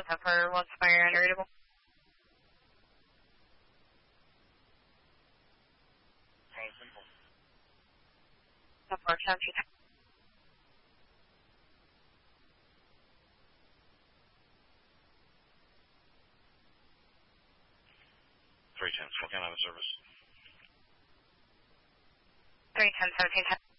for Will Spire unreadable. 472. 310, Spokane out of service. 310, 1710.